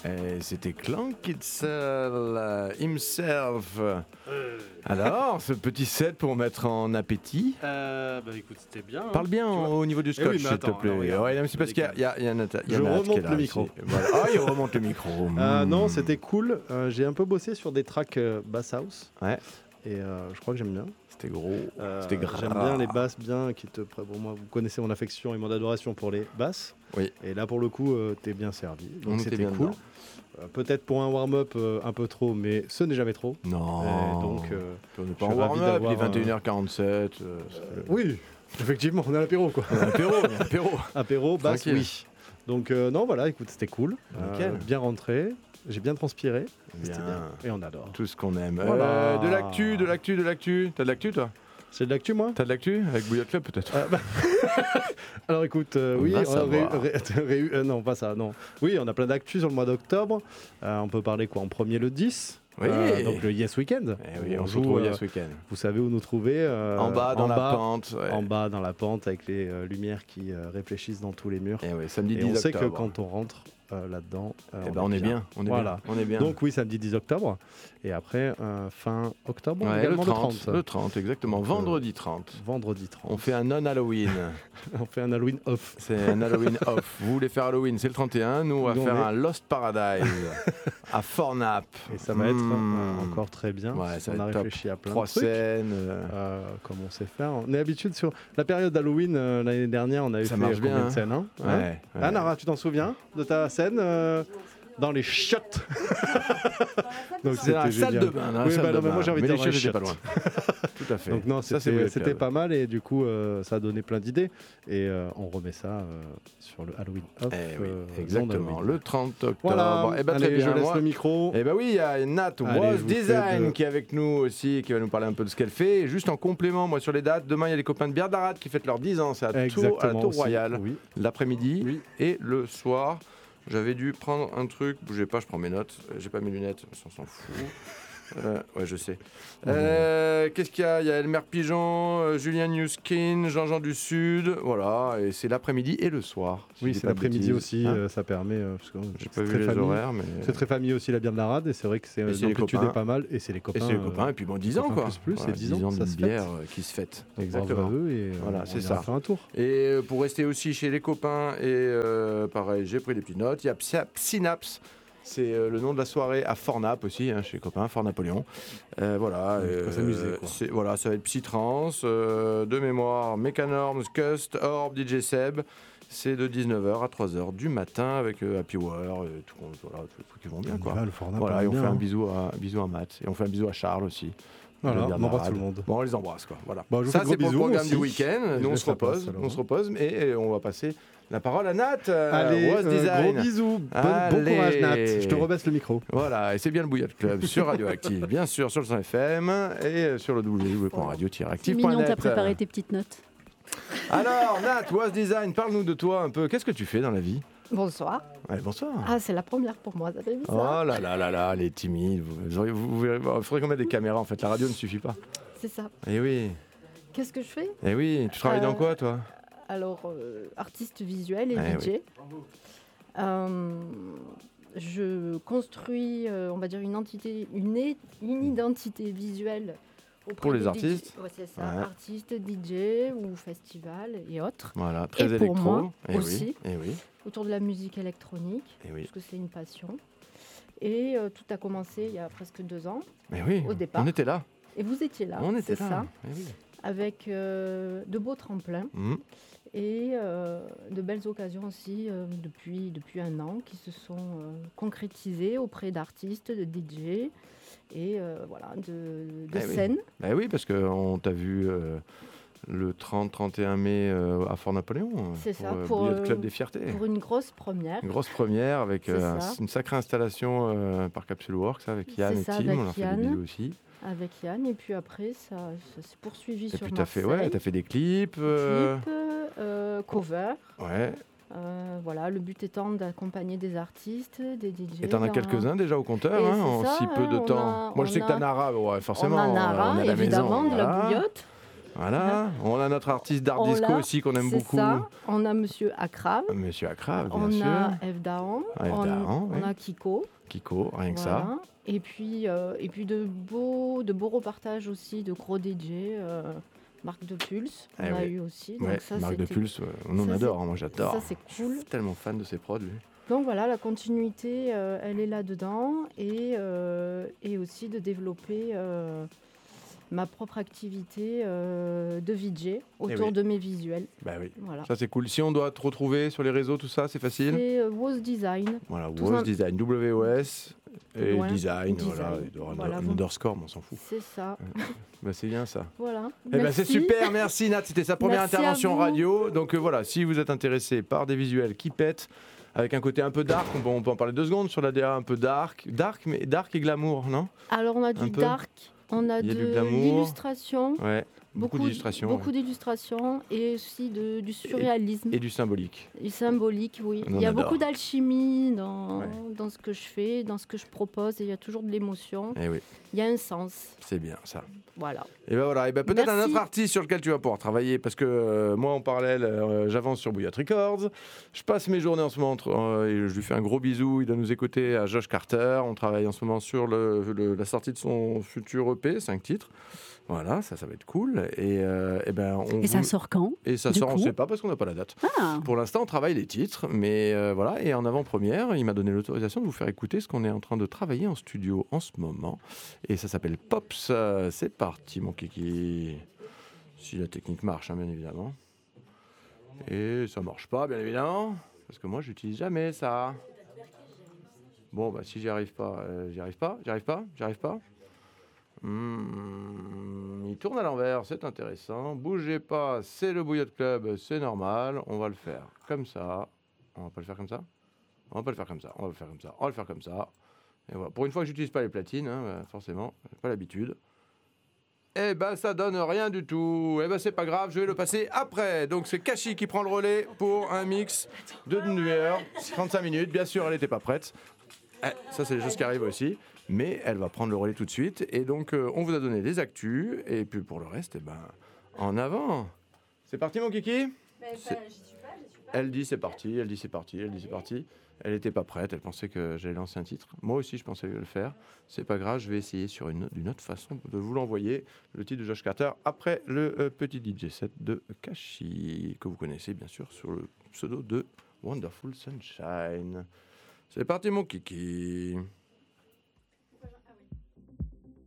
Et c'était Clank himself. Alors, ce petit set pour mettre en appétit. Écoute, c'était bien. Parle bien au niveau du scotch, s'il te plaît. Ouais, c'est parce qu'il y a Je remonte le micro. Voilà. Ah, il remonte le micro. Non, c'était cool. J'ai un peu bossé sur des tracks bass house. Ouais. Et je crois que j'aime bien. C'était gros. C'était gras. J'aime bien les basses bien bon, moi, vous connaissez mon affection et mon adoration pour les basses. Oui. Et là, pour le coup, t'es bien servi. Donc c'était bien cool. Peut-être pour un warm-up un peu trop, mais ce n'est jamais trop. Non. Et donc, on n'est pas en warm-up, il est 21h47. Oui, effectivement, on est à l'apéro, quoi. Apéro. Apéro, basse, Tranquille. oui. Donc, non, voilà, écoute, c'était cool. Bien rentré. J'ai bien transpiré. C'était bien. Et on adore. Tout ce qu'on aime. Voilà. De l'actu. T'as de l'actu, toi? C'est de l'actu, moi? T'as de l'actu? Avec Bouillotte Club, peut-être? Alors écoute, oui, non, pas ça, non. Oui, on a plein d'actu sur le mois d'octobre. On peut parler quoi? En premier, le 10. Oui. Donc le Yes Weekend. Oui, on se retrouve Yes Weekend. Vous savez où nous trouver? En bas, dans la pente. Ouais. En bas, dans la pente, avec les lumières qui réfléchissent dans tous les murs. Et oui, samedi 10 on octobre. sait que quand on rentre là-dedans, on est bien. On est bien. Donc oui, samedi 10 octobre. Et après, fin octobre, également le 30. Le 30, exactement. Vendredi 30. Vendredi 30. On fait un non-Halloween. On fait un Halloween off. C'est un Halloween off. Vous voulez faire Halloween, c'est le 31. Nous, on va faire un Lost Paradise à Fornap. Et ça va être encore très bien. Ouais, ça on va a être réfléchi à plein 3 de trucs. scènes. Comme on sait faire. On est habitué sur la période d'Halloween l'année dernière. On avait fait combien de scènes, ouais. Nara, tu t'en souviens de ta scène dans les chiottes? Donc c'est la salle de bain. Moi j'ai envie de dire les chiottes, pas loin. Tout à fait. Donc non, c'était pas mal et du coup ça a donné plein d'idées et on remet ça sur le Halloween off. Exactement, le 30 octobre. Voilà. Et très bien. Je laisse le micro. Et oui, il y a Nat Was Design qui est avec nous aussi, qui va nous parler un peu de ce qu'elle fait. Et juste en complément, moi sur les dates, demain il y a les copains de Bière d'Arad qui fêtent leurs 10 ans, c'est à la Tour Royale, l'après-midi et le soir. J'avais dû prendre un truc, bougez pas, je prends mes notes, j'ai pas mes lunettes, on s'en fout. Ouais, je sais. Qu'est-ce qu'il y a? Il y a Elmer Pigeon, Julien Newskin, Jean-Jean du Sud, voilà, et c'est l'après-midi et le soir. Oui, c'est l'après-midi aussi, ça permet. Parce que j'ai pas vu les horaires, mais. C'est très familier aussi la bière de la rade, et c'est vrai que c'est l'amplitude est pas mal, et c'est les copains. Et puis bon, 10 ans quoi. Plus, voilà, c'est 10 ans de bière qui se fête. Exactement. Et voilà, c'est ça. On fait un tour. Et pour rester aussi chez les copains, et pareil, j'ai pris des petites notes, il y a Synapse. C'est le nom de la soirée à Fornap aussi, chez les copains, Fort Napoléon. Voilà. On peut s'amuser, quoi. Voilà, ça va être Psytrance, de mémoire, Mechanorms, Cust, Orb, DJ Seb. C'est de 19h à 3h du matin avec Happy Hour, tout les trucs qui vont bien. Quoi. Voilà, et on fait un bisou à Matt. Et on fait un bisou à Charles aussi. Voilà, on embrasse tout le monde. Bon, on les embrasse, quoi. Voilà. Bon, ça, c'est pour le programme aussi du week-end. Nous, on se repose, et on va passer la parole à Nat. Allez, gros bisous. Bon courage, Nat. Je te rebaisse le micro. Voilà, et c'est bien le Bouillotte Club sur Radioactive, bien sûr, sur le 100 FM et sur le www.radio-active.net. C'est mignon, t'as préparé tes petites notes. Alors, Nat, Was Design, parle-nous de toi un peu. Qu'est-ce que tu fais dans la vie? Bonsoir. Ouais, bonsoir. Ah, c'est la première pour moi, ça fait bizarre. Oh là là là là, elle est timide. Vous verrez, il faudrait qu'on mette des caméras, en fait. La radio ne suffit pas. C'est ça. Eh oui. Qu'est-ce que je fais? Eh oui, tu travailles dans quoi, toi? Alors, artiste visuel et DJ. Oui. Je construis, on va dire, une identité visuelle pour les artistes. Ouais, c'est ça, artistes, DJ ou festivals et autres. Voilà, très et électro. Pour moi et aussi, oui. autour de la musique électronique, parce que c'est une passion. Et tout a commencé il y a presque 2 ans, au départ. On était là. Et vous étiez là, c'est ça, avec de beaux tremplins et de belles occasions aussi depuis 1 an qui se sont concrétisées auprès d'artistes, de DJ et de scènes. Oui. Oui, parce qu'on t'a vu le 30-31 mai à Fort Napoléon. C'est ça, pour le Club des Fiertés. Pour une grosse première. Une grosse première avec une sacrée installation par Capsule Works avec Yann et Tim. On a fait des vidéos aussi. Avec Yann, et puis après, ça s'est poursuivi sur Marseille. Et puis t'as fait des clips. Cover. Ouais. Voilà, le but étant d'accompagner des artistes, des DJ. Et t'en as quelques-uns déjà au compteur, en si peu de temps. Moi, je sais que t'as Nara, forcément. On a Nara, évidemment, de la bouillotte. Voilà. On a notre artiste d'art disco aussi qu'on aime beaucoup. Ça. On a Monsieur Akrab. Monsieur Akrab, bien on sûr. On a Eve Dahan. On a Kiko. Kiko, rien que ça. Et puis de beaux repartages aussi de gros DJ. Marc de Pulse, on a eu aussi. Donc ça, Marc de Pulse, on adore, moi j'adore. Ça, c'est cool. Je suis tellement fan de ses prods, lui. Donc voilà, la continuité, elle est là-dedans. Et aussi de développer ma propre activité de VJ autour de mes visuels. Bah oui, voilà. Ça c'est cool. Si on doit te retrouver sur les réseaux, tout ça, c'est facile. C'est WOS Design. Voilà, WOS Design, W-O-S et Design. Voilà, un underscore, mais on s'en fout. C'est ça. Bah, c'est bien ça. Voilà. C'est super, merci Nat. C'était sa première intervention radio. Donc voilà, si vous êtes intéressé par des visuels qui pètent, avec un côté un peu dark, on peut en parler 2 secondes sur la DA un peu dark, mais dark et glamour, non? Alors on a du dark. On a de l'illustration, beaucoup d'illustrations. Beaucoup d'illustrations et aussi du surréalisme. Et du symbolique. Du symbolique, oui. Il y a beaucoup d'alchimie dans ce que je fais, dans ce que je propose, et il y a toujours de l'émotion. Il y a un sens. C'est bien ça. Voilà. Et ben voilà, peut-être un autre artiste sur lequel tu vas pouvoir travailler, parce que moi en parallèle, j'avance sur Bouillotte Records. Je passe mes journées en ce moment, et je lui fais un gros bisou, il doit nous écouter, à Josh Carter. On travaille en ce moment sur la sortie de son futur EP, 5 titres. Voilà, ça va être cool. Et ça sort quand? Et ça sort, on ne sait pas parce qu'on n'a pas la date. Pour l'instant, on travaille les titres, mais voilà. Et en avant-première, il m'a donné l'autorisation de vous faire écouter ce qu'on est en train de travailler en studio en ce moment. Et ça s'appelle Pops. C'est parti, mon kiki. Si la technique marche, hein, bien évidemment. Et ça marche pas, bien évidemment, parce que moi, j'utilise jamais ça. Bon, bah si j'y arrive pas. Il tourne à l'envers, c'est intéressant. Bougez pas, c'est le Bouillotte Club, c'est normal. On va le faire comme ça. On va pas le faire comme ça. On va pas le faire comme ça. On va le faire comme ça. On va le faire comme ça. Et voilà. Pour une fois que j'utilise pas les platines, hein, forcément, j'ai pas l'habitude. Eh ben ça donne rien du tout. Eh ben c'est pas grave, je vais le passer après. Donc c'est Kashi qui prend le relais pour un mix de 1h, 35 minutes. Bien sûr, elle n'était pas prête. Ça c'est des choses qui arrivent aussi. Mais elle va prendre le relais tout de suite. Et donc, on vous a donné les actus. Et puis, pour le reste, en avant. C'est parti, mon kiki? J'y suis pas. Elle dit c'est parti. Elle n'était pas prête. Elle pensait que j'allais lancer un titre. Moi aussi, je pensais le faire. C'est pas grave. Je vais essayer d'une autre façon de vous l'envoyer. Le titre de Josh Carter après le petit DJ set de Kashi, que vous connaissez, bien sûr, sur le pseudo de Wonderful Sunshine. C'est parti, mon kiki.